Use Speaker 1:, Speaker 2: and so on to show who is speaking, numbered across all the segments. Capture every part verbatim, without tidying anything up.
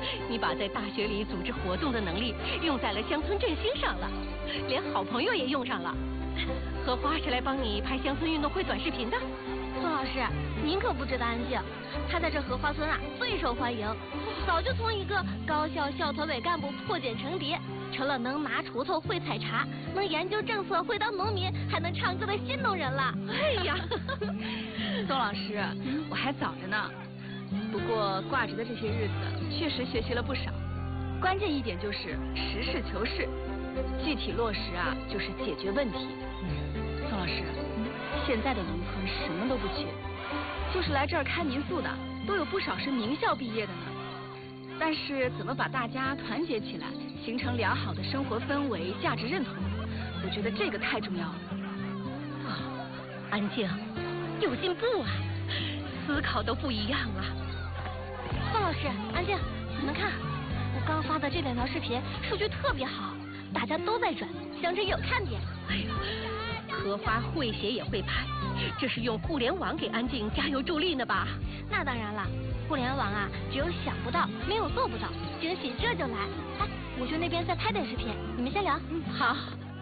Speaker 1: 你把在大学里组织活动的能力用在了乡村振兴上了，连好朋友也用上了。荷花是来帮你拍乡村运动会短视频的。
Speaker 2: 宋老师，您可不知道安静，她在这荷花村啊最受欢迎，早就从一个高校校团委干部破茧成蝶，成了能拿锄头会采茶，能研究政策会当农民，还能唱歌的新农人了。
Speaker 1: 哎呀，
Speaker 3: 宋老师，我还早着呢。不过挂职的这些日子，确实学习了不少。关键一点就是实事求是，具体落实啊，就是解决问题。宋老师，现在的农村什么都不缺，就是来这儿开民宿的，都有不少是名校毕业的呢。但是怎么把大家团结起来，形成良好的生活氛围、价值认同，我觉得这个太重要了。
Speaker 1: 啊，安静，有进步啊，思考都不一样了。
Speaker 2: 宋老师，安静，你们看，我刚发的这两条视频数据特别好，大家都在转，想着有看点。
Speaker 1: 哎呦，荷花会写也会拍，这是用互联网给安静加油助力呢吧？
Speaker 2: 那当然了，互联网啊，只有想不到，没有做不到，惊喜这就来。哎，我去那边再拍点视频，你们先聊。
Speaker 1: 嗯，好。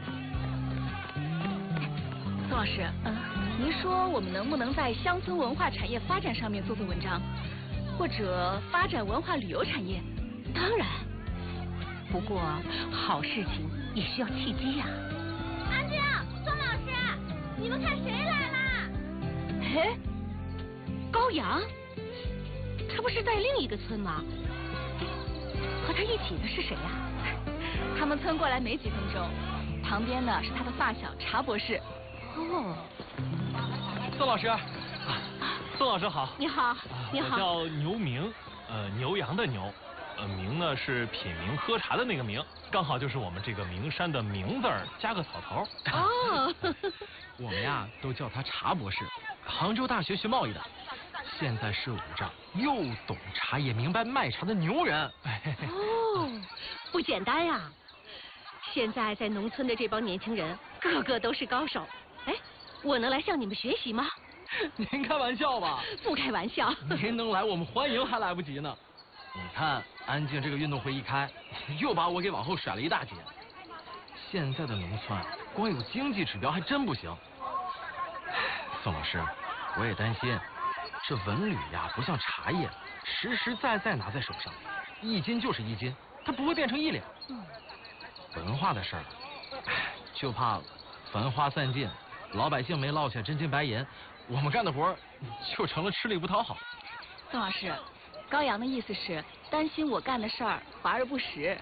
Speaker 3: 宋老师，嗯，您说我们能不能在乡村文化产业发展上面做做文章，或者发展文化旅游产业？
Speaker 1: 当然，不过好事情也需要契机呀。
Speaker 2: 安静，宋老师，你们看谁来啦？
Speaker 1: 哎，高阳，他不是在另一个村吗？和他一起的是谁呀？
Speaker 3: 他们村过来没几分钟，旁边呢是他的发小查博士。
Speaker 1: 哦，
Speaker 4: 宋老师，啊、宋老师好。
Speaker 1: 你好，你好。
Speaker 4: 我叫牛明，呃，牛羊的牛，呃，明呢是品茗喝茶的那个明，刚好就是我们这个名山的名字儿加个草头。
Speaker 1: 哦，
Speaker 5: 我们呀都叫他查博士，杭州大学学贸易的，现在是我们这儿又懂茶也明白卖茶的牛人。
Speaker 1: 哦，不简单呀！现在在农村的这帮年轻人，个个都是高手。哎，我能来向你们学习吗？
Speaker 5: 您开玩笑吧？
Speaker 1: 不开玩笑。
Speaker 5: 您能来，我们欢迎还来不及呢。你看，安静这个运动会一开，又把我给往后甩了一大截。现在的农村，光有经济指标还真不行。宋老师，我也担心，这文旅呀不像茶叶，实实在在拿在手上，一斤就是一斤，它不会变成一两。
Speaker 1: 嗯。
Speaker 5: 文化的事儿，就怕繁花散尽，老百姓没落下真金白银，我们干的活就成了吃力不讨好。
Speaker 3: 宋老师，高阳的意思是担心我干的事儿华而不实。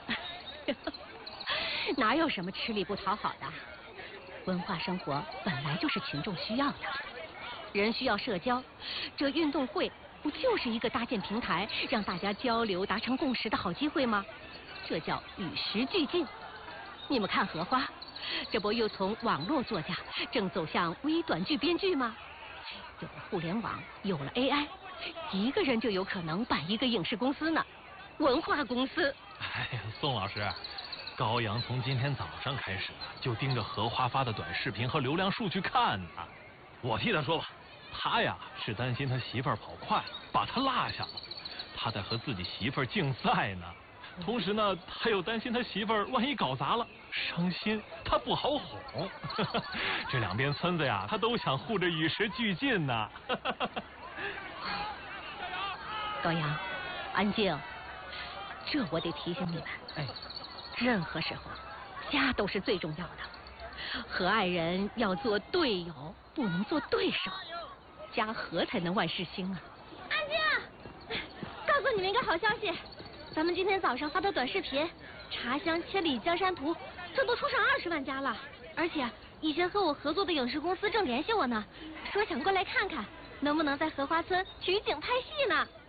Speaker 1: 哪有什么吃力不讨好的？文化生活本来就是群众需要的，人需要社交，这运动会不就是一个搭建平台，让大家交流达成共识的好机会吗？这叫与时俱进。你们看荷花，这不又从网络作家正走向微短剧编剧吗？有了互联网，有了 A I， 一个人就有可能办一个影视公司呢，文化公司。
Speaker 4: 哎呀，宋老师，高阳从今天早上开始就盯着荷花发的短视频和流量数据看呢。我替他说吧，他呀是担心他媳妇儿跑快把他落下了，他在和自己媳妇儿竞赛呢。同时呢，他又担心他媳妇儿万一搞砸了，伤心，他不好哄。这两边村子呀，他都想护着与时俱进呢。
Speaker 1: 高阳，安静，这我得提醒你们。
Speaker 5: 哎，
Speaker 1: 任何时候，家都是最重要的。和爱人要做队友，不能做对手，家和才能万事兴啊。
Speaker 2: 安静，告诉你们一个好消息。咱们今天早上发的短视频《茶香千里江山图》，这都出上二十万加了。而且以前和我合作的影视公司正联系我呢，说想过来看看，能不能在荷花村取景拍戏呢。